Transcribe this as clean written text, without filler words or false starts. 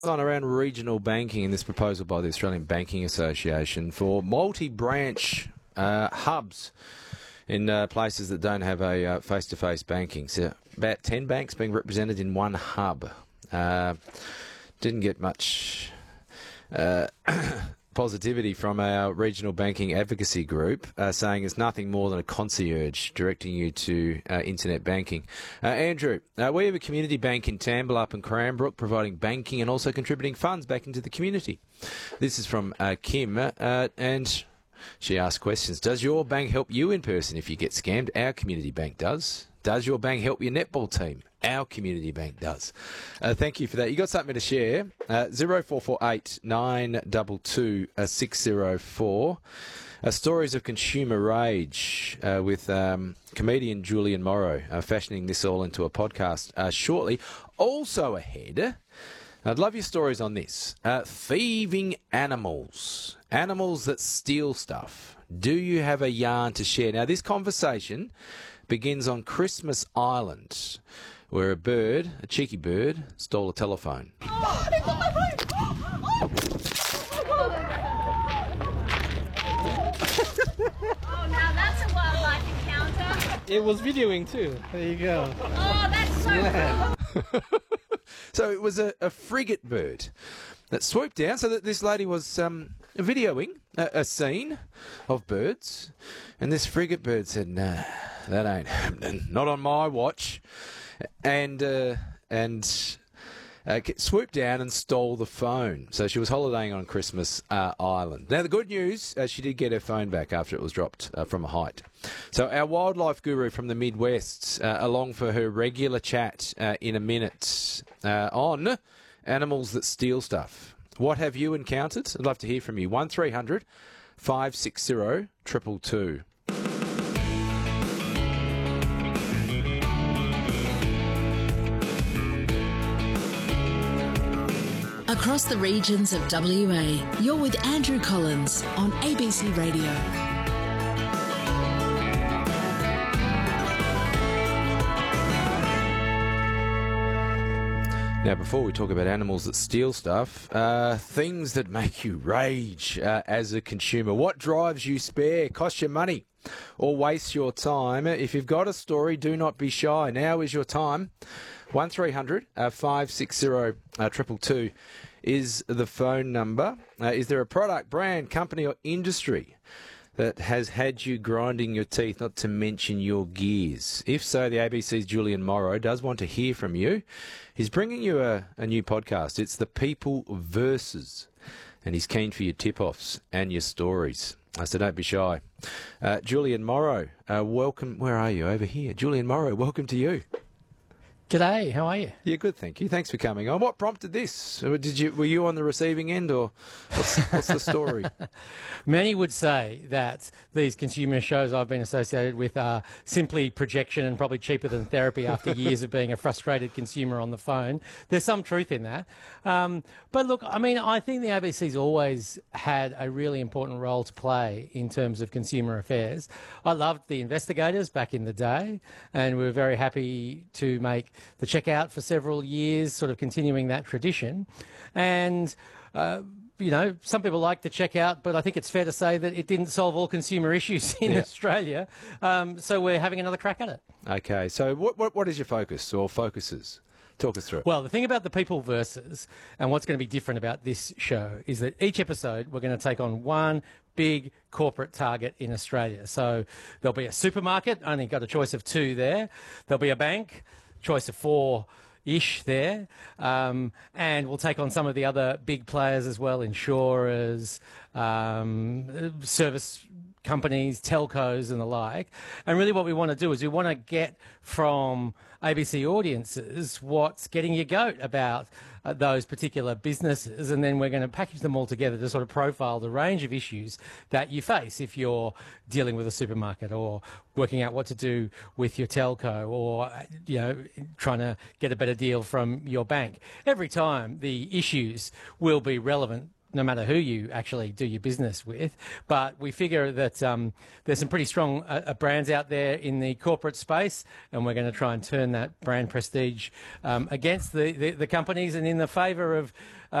On around regional banking and this proposal by the Australian Banking Association for multi-branch hubs in places that don't have a face-to-face banking. So about 10 banks being represented in one hub. Didn't get much positivity from our regional banking advocacy group, saying it's nothing more than a concierge directing you to internet banking. Andrew, we have a community bank in Tambalup and Cranbrook providing banking and also contributing funds back into the community. This is from Kim, and she asks questions. Does your bank help you in person if you get scammed? Our community bank does. Does your bank help your netball team? Our community bank does. Thank you for that. You got something to share? 0448 922 604. Stories of consumer rage with comedian Julian Morrow fashioning this all into a podcast shortly. Also ahead, I'd love your stories on this. Thieving animals. Animals that steal stuff. Do you have a yarn to share? Now, this conversation begins on Christmas Island, where a cheeky bird, stole a telephone. Oh, he got my phone! Oh, now that's a wildlife encounter. It was videoing too. There you go. Oh, that's so cool. So it was a frigate bird that swooped down, so that this lady was videoing a scene of birds, and this frigate bird said, "Nah, that ain't happening. Not on my watch." And swooped down and stole the phone. So she was holidaying on Christmas Island. Now, the good news, she did get her phone back after it was dropped from a height. So our wildlife guru from the Midwest, along for her regular chat in a minute on animals that steal stuff. What have you encountered? I'd love to hear from you. 1300 560 222. Across the regions of WA, you're with Andrew Collins on ABC Radio. Now, before we talk about animals that steal stuff, things that make you rage as a consumer. What drives you spare, costs you money, or wastes your time? If you've got a story, do not be shy. Now is your time. 1300 560 222 is the phone number. Is there a product, brand, company or industry that has had you grinding your teeth, not to mention your gears? If so, the ABC's Julian Morrow does want to hear from you. He's bringing you a new podcast. It's The People Versus, and he's keen for your tip-offs and your stories. So don't be shy. Julian Morrow, welcome. Where are you? Over here. Julian Morrow, welcome to you. G'day, how are you? Yeah, good, thank you. Thanks for coming on. What prompted this? Were you on the receiving end, or what's the story? Many would say that these consumer shows I've been associated with are simply projection and probably cheaper than therapy after years of being a frustrated consumer on the phone. There's some truth in that. But look, I mean, I think the ABC's always had a really important role to play in terms of consumer affairs. I loved The Investigators back in the day, and we were very happy to make the Checkout for several years, sort of continuing that tradition. And some people like the Checkout, but I think it's fair to say that it didn't solve all consumer issues in Australia. So we're having another crack at it. Okay, so what is your focus or focuses? Talk us through it. Well, the thing about The People Versus and what's going to be different about this show is that each episode we're going to take on one big corporate target in Australia. So there'll be a supermarket, only got a choice of 2 there. There'll be a bank, choice of 4-ish there, and we'll take on some of the other big players as well, insurers, service companies, telcos and the like. And really what we want to do is we want to get from ABC audiences what's getting your goat about those particular businesses, and then we're going to package them all together to sort of profile the range of issues that you face if you're dealing with a supermarket or working out what to do with your telco or, trying to get a better deal from your bank. Every time the issues will be relevant no matter who you actually do your business with. But we figure that there's some pretty strong brands out there in the corporate space, and we're going to try and turn that brand prestige against the companies and in the favour of